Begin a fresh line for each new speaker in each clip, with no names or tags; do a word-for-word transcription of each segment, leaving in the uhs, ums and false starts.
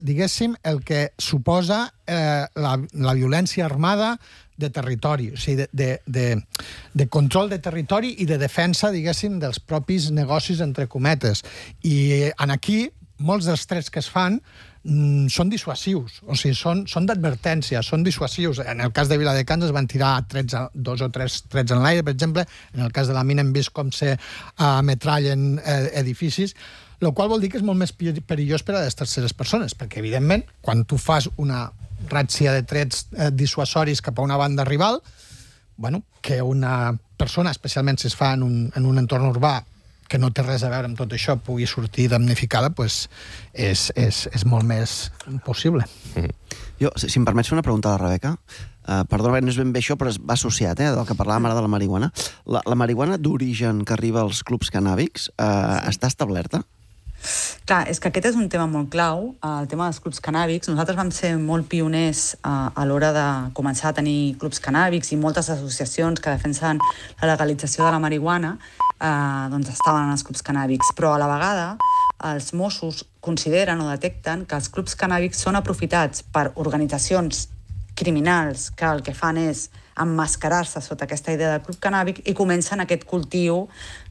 diguéssim, el que suposa eh, la, la violència armada de territori, o sigui, de, de, de, de control de territori i de defensa, diguéssim, dels propis negocis, entre cometes. I en aquí, molts dels trets que es fan mm, són dissuasius, o sigui, són, són d'advertència, són dissuasius. En el cas de Viladecans es van tirar trets, dos o tres trets en l'aire, per exemple. En el cas de la mina hem vist com se ametrallen eh, edificis, el qual vol dir que és molt més perillós per a les terceres persones, perquè, evidentment, quan tu fas una ràtzia de trets eh, dissuasoris cap a una banda rival, bueno, que una persona, especialment si es fa en un, en un entorn urbà que no té res a veure amb tot això, pugui sortir damnificada, pues, és, és, és molt més possible.
Mm. Jo, si, si em permets fer una pregunta a la Rebeca, uh, perdona, no és ben bé això, però va associat, eh, del que parlàvem ara de la marihuana. La, la marihuana d'origen que arriba als clubs cannàbics uh, sí. està establerta?
Clar, és que aquest és un tema molt clau, el tema dels clubs cannàbics. Nosaltres vam ser molt pioners a, a l'hora de començar a tenir clubs cannàbics i moltes associacions que defensen la legalització de la marihuana eh, doncs estaven en els clubs cannàbics. Però a la vegada els Mossos consideren o detecten que els clubs cannàbics són aprofitats per organitzacions criminals que el que fan és emmascarar-se sota aquesta idea del club cannàbic i comencen aquest cultiu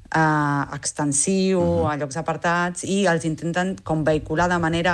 Uh, extensiu, uh-huh. a llocs apartats, i els intenten com vehicular de manera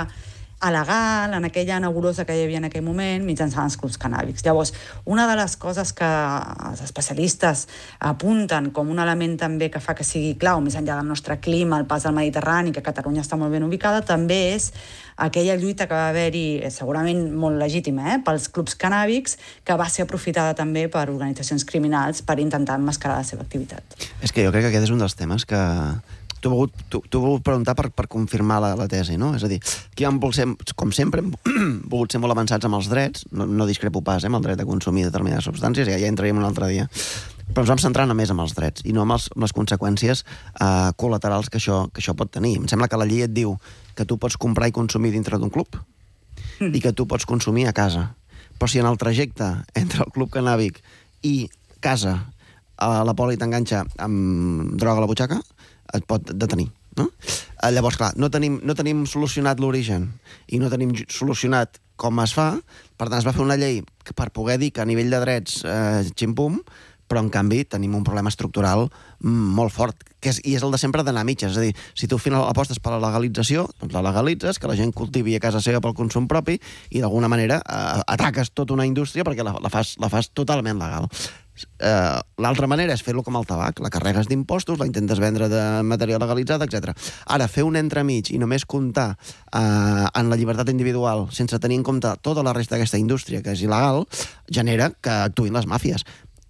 alegal en aquella nebulosa que hi havia en aquell moment mitjançant els clubs cannàbics. Llavors, una de les coses que els especialistes apunten com un element també que fa que sigui clau, més enllà del nostre clima, el pas del Mediterrani, que Catalunya està molt ben ubicada, també és aquella lluita que va haver-hi, segurament molt legítima, eh, pels clubs cannàbics, que va ser aprofitada també per organitzacions criminals per intentar emmascarar la seva activitat.
És que jo crec que aquest és un dels temes que t'ho he volgut, t'ho he volgut preguntar per, per confirmar la, la tesi, no? És a dir, aquí hem volgut ser, com sempre, hem volgut ser molt avançats amb els drets, no, no discrepo pas, eh, amb el dret a consumir determinades substàncies, ja, ja entraríem un altre dia, però ens vam centrar només amb els drets i no amb, els, amb les conseqüències eh, col·laterals que això, que això pot tenir. Em sembla que la llei et diu que tu pots comprar i consumir dintre d'un club mm. i que tu pots consumir a casa. Però si en el trajecte entre el club cannàbic i casa a la poli t'enganxa amb droga a la butxaca, et pot detenir. No? Llavors, clar, no tenim, no tenim solucionat l'origen i no tenim solucionat com es fa, per tant es va fer una llei per poder dir que a nivell de drets eh, xim-pum, però en canvi tenim un problema estructural molt fort, que és, i és el de sempre d'anar a mitges. És a dir, si tu al final apostes per la legalització, doncs la legalitzes, que la gent cultivi a casa seva pel consum propi i d'alguna manera eh, ataques tota una indústria perquè la, la, fas, la fas totalment legal. Uh, l'altra manera és fer-lo com el tabac, la carregues d'impostos, la intentes vendre de material legalitzat, etcètera. Ara, fer un entremig i només comptar uh, en la llibertat individual sense tenir en compte tota la resta d'aquesta indústria que és il·legal, genera que actuïn les màfies.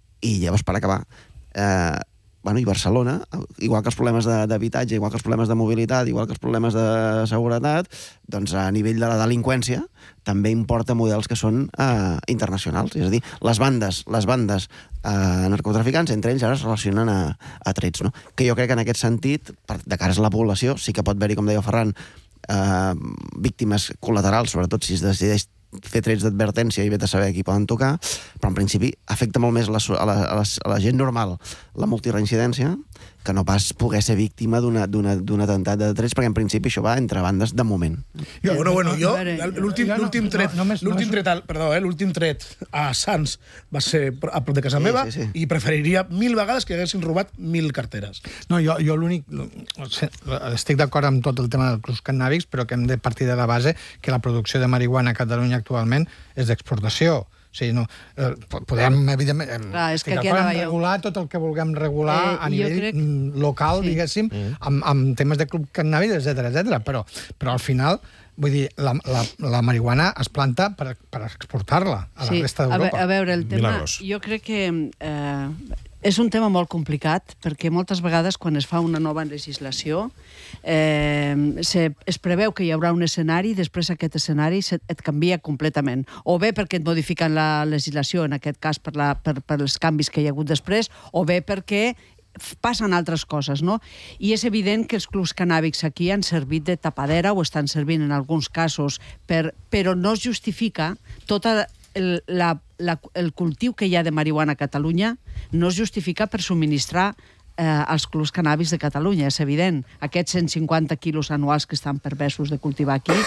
I llavors, per acabar, eh, bueno, i Barcelona, igual que els problemes d'habitatge, igual que els problemes de mobilitat, igual que els problemes de seguretat, doncs a nivell de la delinqüència també importa models que són eh, internacionals. És a dir, les bandes, les bandes eh, narcotraficants, entre ells ara es relacionen a, a trets, no? Que jo crec que en aquest sentit, per, de cara a la població, sí que pot haver-hi, com deia Ferran, eh, víctimes col·laterals, sobretot si es decideix fer trets d'advertència i vet a saber qui poden tocar, però en principi afecta molt més la, a, la, a, la, a la gent normal la multireincidència que no pas poder ser víctima d'un atemptat de trets, perquè en principi això va entre bandes de moment.
Jo, bueno, bueno, jo, l'últim tret, l'últim tret, perdó, eh, l'últim tret a Sants va ser a prop de casa meva
sí, sí, sí.
i preferiria mil vegades que haguessin robat mil carteres.
No, jo, jo l'únic... Estic d'acord amb tot el tema dels clubs cannàbics, però que hem de partir de la base que la producció de marihuana a Catalunya actualment és d'exportació. O sigui, no, eh, podem, evidentment,
Clar, és que aquí
regular tot el que vulguem regular eh, a nivell crec... local, sí. diguéssim, mm. amb, amb temes de club cannàbic, etcètera, etcètera. Però, però al final, vull dir, la, la, la marihuana es planta per, per exportar-la a
sí.
la resta d'Europa.
A, a veure, el tema...
Milagros.
Jo crec que eh, és un tema molt complicat, perquè moltes vegades quan es fa una nova legislació eh, se, es preveu que hi haurà un escenari i després aquest escenari se, et canvia completament. O bé perquè et modifiquen la legislació, en aquest cas per, la, per, per els canvis que hi ha hagut després, o bé perquè passen altres coses, no? I és evident que els clubs cannàbics aquí han servit de tapadera o estan servint en alguns casos, per, però no es justifica tota el, la, la, el cultiu que hi ha de marihuana a Catalunya, no es justifica per subministrar eh, als clubs cannàbics de Catalunya, és evident. Aquests cent cinquanta quilos anuals que estan perversos de cultivar aquí,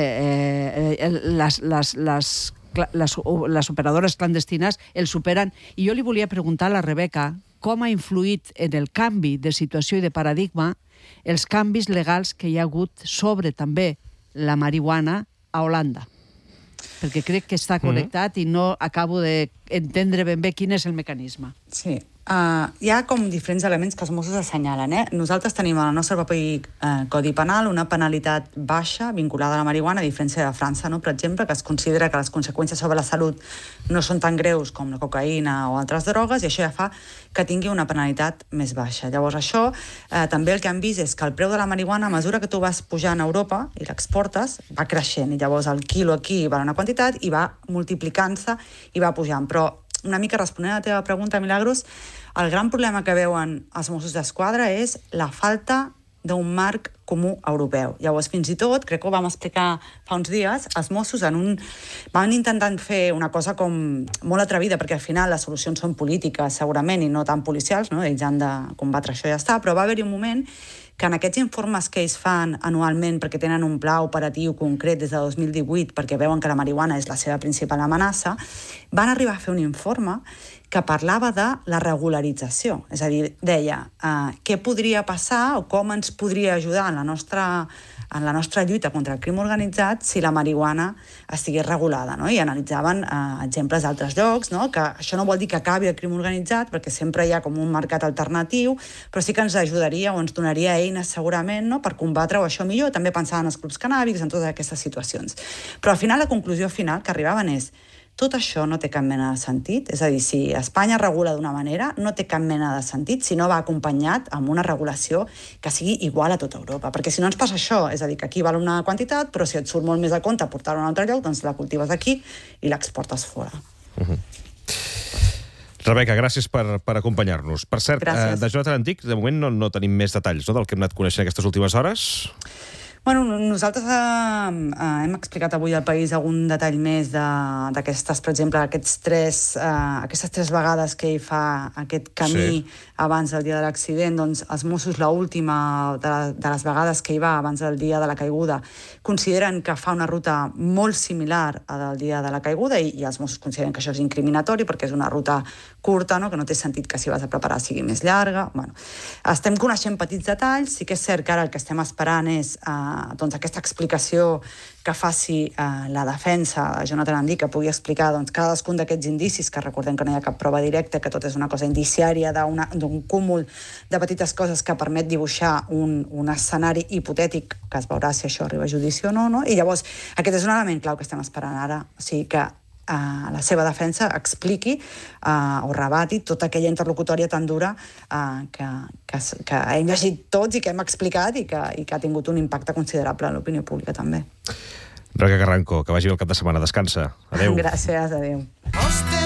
eh, eh, les, les, les, les, les operadores clandestines el superen. I jo li volia preguntar a la Rebeca com ha influït en el canvi de situació i de paradigma els canvis legals que hi ha hagut sobre també la marihuana a Holanda. Perquè crec que està connectat mm. i no acabo d'entendre ben bé quin és el mecanisme.
Sí. Uh, hi ha com diferents elements que els Mossos assenyalen. Eh? Nosaltres tenim al nostre propi uh, Codi Penal una penalitat baixa vinculada a la marihuana, a diferència de França, no? Per exemple, que es considera que les conseqüències sobre la salut no són tan greus com la cocaïna o altres drogues, i això ja fa que tingui una penalitat més baixa. Llavors això, eh, també el que han vist és que el preu de la marihuana, a mesura que tu vas pujant a Europa i l'exportes, va creixent, i llavors el quilo aquí val una quantitat i va multiplicant-se i va pujant. Però una mica responent a la teva pregunta, Milagros, el gran problema que veuen els Mossos d'Esquadra és la falta d'un marc comú europeu. Llavors, fins i tot, crec que ho vam explicar fa uns dies, els Mossos en un... van intentant fer una cosa com molt atrevida, perquè al final les solucions són polítiques, segurament, i no tan policials, no? Ells han de combatre això i ja està, però va haver-hi un moment que en aquests informes que ells fan anualment perquè tenen un pla operatiu concret des de dos mil divuit perquè veuen que la marihuana és la seva principal amenaça, van arribar a fer un informe que parlava de la regularització. És a dir, deia eh, què podria passar o com ens podria ajudar en la nostra, en la nostra lluita contra el crim organitzat si la marihuana estigués regulada, no? I analitzaven eh, exemples d'altres llocs, no? Que això no vol dir que acabi el crim organitzat, perquè sempre hi ha com un mercat alternatiu, però sí que ens ajudaria o ens donaria eines segurament, no? Per combatre-ho això millor, també pensar en els clubs cannàbics, en totes aquestes situacions. Però al final la conclusió final que arribaven és tot això no té cap mena de sentit, és a dir, si Espanya regula d'una manera, no té cap mena de sentit si no va acompanyat amb una regulació que sigui igual a tota Europa, perquè si no ens passa això, és a dir, que aquí val una quantitat, però si et surt molt més a compte portar-ho a un altre lloc, doncs la cultives aquí i l'exportes fora.
Uh-huh. Rebeca, gràcies per, per acompanyar-nos. Per cert, eh, de Jonathan Antic, de moment no, no tenim més detalls, no?, del que hem anat coneixent aquestes últimes hores.
Bueno, nosaltres eh, eh, hem explicat avui al País algun detall més d'aquestes, per exemple, aquests tres, eh, aquestes tres vegades que ell fa aquest camí sí. abans del dia de l'accident. Doncs els Mossos, l'última de, de les vegades que hi va abans del dia de la caiguda, consideren que fa una ruta molt similar a del dia de la caiguda i, i els Mossos consideren que això és incriminatori perquè és una ruta curta, no? Que no té sentit que si vas a preparar sigui més llarga. Bueno, estem coneixent petits detalls, sí que és cert que ara el que estem esperant és eh, doncs aquesta explicació que faci eh, la defensa de Jonathan Antic, que pugui explicar doncs, cadascun d'aquests indicis, que recordem que no hi ha cap prova directa, que tot és una cosa indiciària d'un cúmul de petites coses que permet dibuixar un, un escenari hipotètic que es veurà si això arriba a judici o no, no? I llavors aquest és un element clau que estem esperant ara, o sigui que Uh, la seva defensa expliqui uh, o rebati tota aquella interlocutòria tan dura uh, que, que, que hem llegit tots i que hem explicat i que, i que ha tingut un impacte considerable en l'opinió pública també.
Rebeca Carranco, que vagi bé el cap de setmana. Descansa. Adéu.
Gràcies, adéu.